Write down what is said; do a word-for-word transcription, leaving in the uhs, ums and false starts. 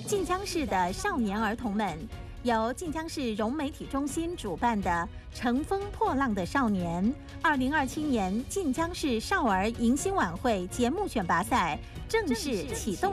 晋江市的少年儿童们，由晋江市融媒体中心主办的“乘风破浪的少年”二零二七年晋江市少儿迎新晚会节目选拔赛正式启动。